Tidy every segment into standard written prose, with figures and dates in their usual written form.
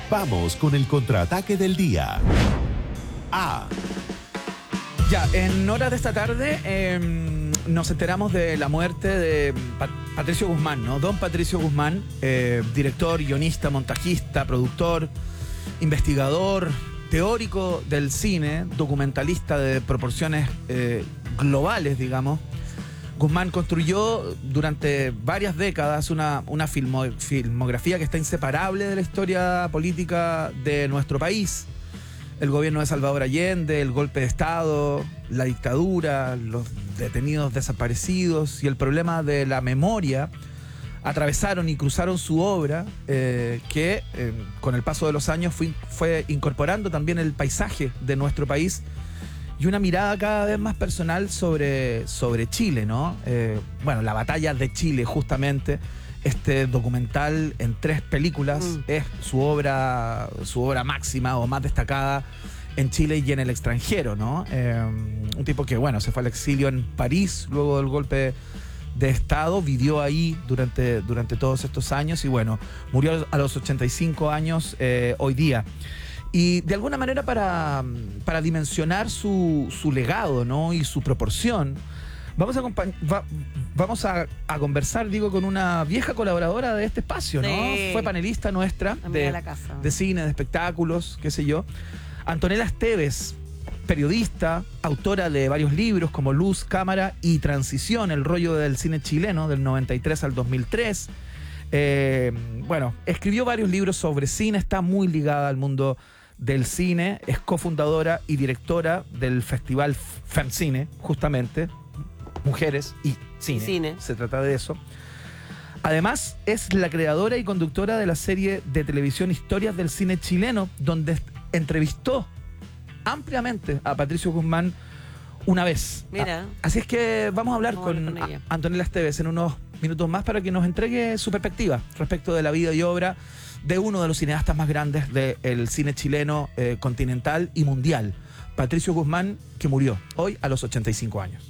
Vamos con el contraataque del día. Ya, en horas de esta tarde nos enteramos de la muerte de Patricio Guzmán, ¿no? Don Patricio Guzmán, director, guionista, montajista, productor, investigador, teórico del cine, documentalista de proporciones globales, digamos. Guzmán construyó durante varias décadas una filmografía que está inseparable de la historia política de nuestro país. El gobierno de Salvador Allende, el golpe de Estado, la dictadura, los detenidos desaparecidos y el problema de la memoria atravesaron y cruzaron su obra, que con el paso de los años fue incorporando también el paisaje de nuestro país y una mirada cada vez más personal sobre Chile, ¿no? Bueno, la batalla de Chile, justamente. Este documental en 3 películas es su obra máxima o más destacada en Chile y en el extranjero, ¿no? Un tipo que, bueno, se fue al exilio en París luego del golpe de Estado, vivió ahí durante todos estos años y, bueno, murió a los 85 años hoy día. Y de alguna manera para dimensionar su legado, ¿no? Y su proporción, vamos a conversar, con una vieja colaboradora de este espacio, ¿no? Sí. Fue panelista nuestra de cine, de espectáculos, qué sé yo. Antonella Esteves, periodista, autora de varios libros como Luz, Cámara y Transición, el rollo del cine chileno del 93 al 2003. Bueno, escribió varios libros sobre cine, está muy ligada al mundo del cine, es cofundadora y directora del festival FemCine, justamente, Mujeres y Cine. Se trata de eso. Además, es la creadora y conductora de la serie de televisión Historias del Cine Chileno, donde entrevistó ampliamente a Patricio Guzmán una vez. Mira. Así es que vamos a hablar con Antonella Esteves en unos minutos más para que nos entregue su perspectiva respecto de la vida y obra de uno de los cineastas más grandes del cine chileno continental y mundial, Patricio Guzmán, que murió hoy a los 85 años.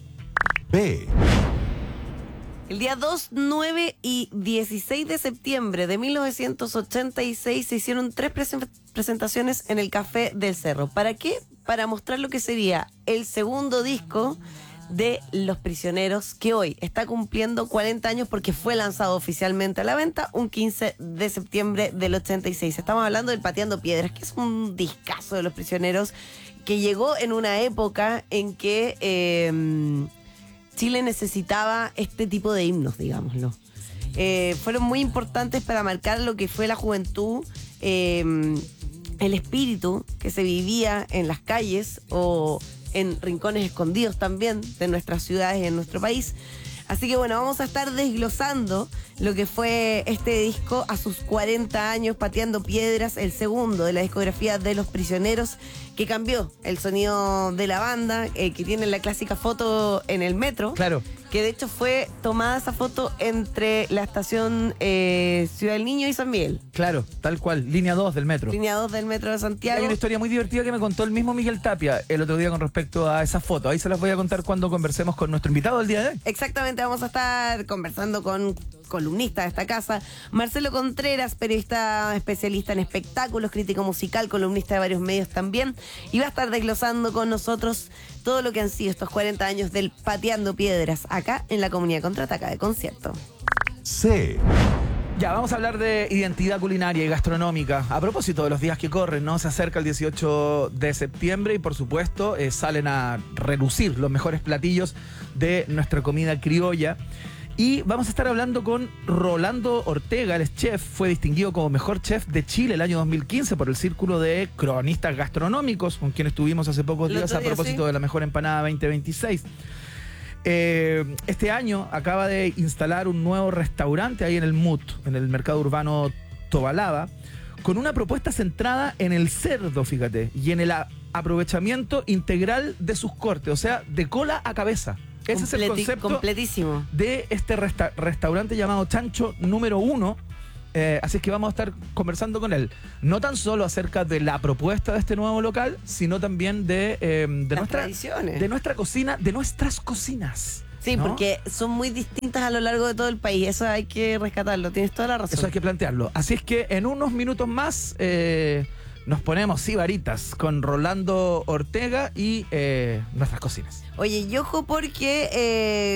El día 2, 9 y 16 de septiembre de 1986 se hicieron 3 presentaciones en el Café del Cerro. ¿Para qué? Para mostrar lo que sería el segundo disco de Los Prisioneros, que hoy está cumpliendo 40 años porque fue lanzado oficialmente a la venta un 15 de septiembre del 86. Estamos hablando del Pateando Piedras, que es un discazo de Los Prisioneros que llegó en una época en que Chile necesitaba este tipo de himnos, digámoslo. Fueron muy importantes para marcar lo que fue la juventud, el espíritu que se vivía en las calles o en rincones escondidos también de nuestras ciudades y en nuestro país. Así que bueno, vamos a estar desglosando lo que fue este disco a sus 40 años, Pateando Piedras, el segundo de la discografía de Los Prisioneros, que cambió el sonido de la banda, que tiene la clásica foto en el metro. Claro. Que de hecho fue tomada esa foto entre la estación Ciudad del Niño y San Miguel. Claro, tal cual, línea 2 del metro. Línea 2 del metro de Santiago. Hay una historia muy divertida que me contó el mismo Miguel Tapia el otro día con respecto a esa foto. Ahí se las voy a contar cuando conversemos con nuestro invitado del día de hoy. Exactamente, vamos a estar conversando con columnista de esta casa, Marcelo Contreras, periodista especialista en espectáculos, crítico musical, columnista de varios medios también, y va a estar desglosando con nosotros todo lo que han sido estos 40 años del Pateando Piedras, acá en la Comunidad Contraataca de Concierto. Ya, vamos a hablar de identidad culinaria y gastronómica. A propósito de los días que corren, ¿no? Se acerca el 18 de septiembre y, por supuesto, salen a relucir los mejores platillos de nuestra comida criolla. Y vamos a estar hablando con Rolando Ortega, él es chef, fue distinguido como mejor chef de Chile el año 2015 por el Círculo de Cronistas Gastronómicos, con quien estuvimos hace pocos días a propósito de la mejor empanada 2026. Este año acaba de instalar un nuevo restaurante ahí en el MUT, en el mercado urbano Tobalaba, con una propuesta centrada en el cerdo, fíjate, y en el aprovechamiento integral de sus cortes, o sea, de cola a cabeza. Ese es el concepto completísimo de este restaurante llamado Chancho número 1. Así es que vamos a estar conversando con él, no tan solo acerca de la propuesta de este nuevo local, sino también de tradiciones, de nuestra cocina, de nuestras cocinas. Sí, ¿no? porque son muy distintas a lo largo de todo el país. Eso hay que rescatarlo. Tienes toda la razón. Eso hay que plantearlo. Así es que en unos minutos más nos ponemos sibaritas con Rolando Ortega y nuestras cocinas. Oye, y ojo porque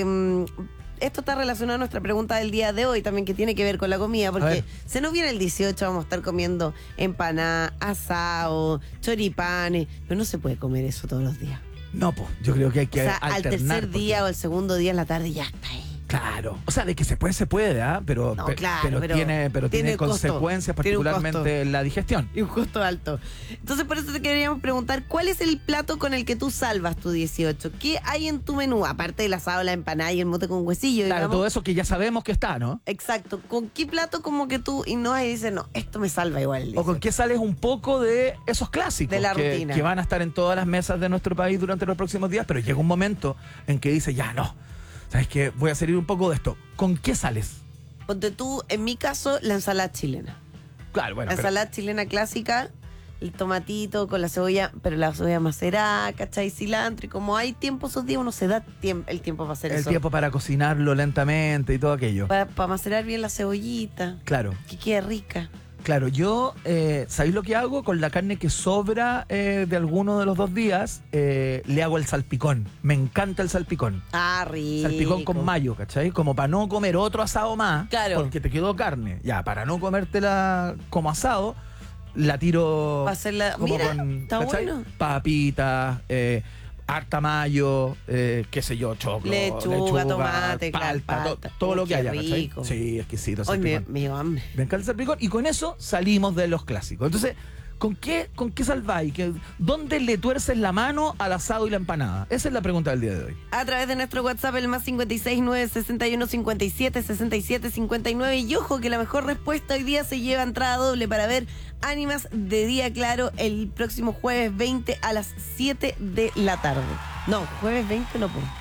esto está relacionado a nuestra pregunta del día de hoy también, que tiene que ver con la comida, A porque ver. se nos viene el 18, vamos a estar comiendo empanada, asado, choripanes, pero no se puede comer eso todos los días. No, pues, yo creo que hay que O sea, al alternar. tercer día o el segundo día en la tarde ya está ahí. Claro. O sea, de que se puede, ¿ah? Pero, No, pe- claro, pero tiene tiene costo, consecuencias, tiene un particularmente costo. en la digestión. Y un costo alto. Entonces, por eso te queríamos preguntar, ¿cuál es el plato con el que tú salvas tu 18? ¿Qué hay en tu menú? Aparte del asado, la empanada y el mote con huesillo, Claro, digamos. todo eso que ya sabemos que está, ¿no? Exacto. ¿Con qué plato como que tú innovas y dices, no, esto me salva igual el O con 18? qué sales un poco de esos clásicos De la que, rutina. que van a estar en todas las mesas de nuestro país durante los próximos días, pero llega un momento en que dices, ya no, ¿sabes qué? Voy a salir un poco de esto. ¿Con qué sales? Ponte tú, en mi caso, la ensalada chilena. Claro, bueno, La pero ensalada chilena clásica, el tomatito con la cebolla, pero la cebolla macerada, ¿cachai? Cilantro. Y como hay tiempo esos días, uno se da el tiempo para hacer el eso. tiempo para cocinarlo lentamente y todo aquello. Para macerar bien la cebollita, Claro. que quede rica. Claro, yo, ¿sabéis lo que hago? Con la carne que sobra de alguno de los 2 días, le hago el salpicón. Me encanta el salpicón. Ah, rico. Salpicón con mayo, ¿cachai? Como para no comer otro asado más, Claro. porque te quedó carne. Ya, para no comértela como asado, la tiro Pa' hacerla- como Mira, con, está ¿cachai? bueno. Papitas, harta mayo, qué sé yo, choclo, Lechuga, tomate, claro, palta, palta. todo Uy, lo que qué haya, ¿cachai? rico. Sí, exquisito. Hoy me salpicón. dio hambre. Me encanta el salpicón y con eso salimos de los clásicos. Entonces, ¿con qué salváis? ¿Dónde le tuerces la mano al asado y la empanada? Esa es la pregunta del día de hoy. A través de nuestro WhatsApp, el más 569 61 57 67 59. Y ojo que la mejor respuesta hoy día se lleva entrada doble para ver Ánimas de Día Claro el próximo jueves 20 a las 7 de la tarde. No, jueves 20 no puedo.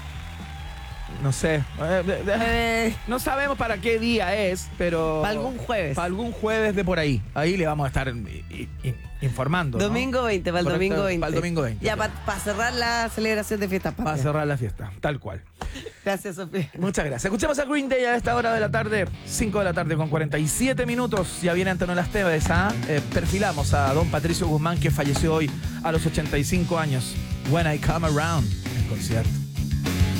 No sé. No sabemos para qué día es, pero... Para algún jueves. Para algún jueves de por ahí. Ahí le vamos a estar informando, ¿no? Domingo 20, para el Correcto, domingo 20. para el domingo 20. Ya, para cerrar la celebración de fiestas Para patrias. cerrar la fiesta, tal cual. Gracias, Sofía. Muchas gracias. Escuchemos a Green Day a esta hora de la tarde, 5 de la tarde con 47 minutos. Ya viene Antonio Las Teves, ¿ah? Perfilamos a don Patricio Guzmán, que falleció hoy a los 85 años. When I Come Around, en concierto.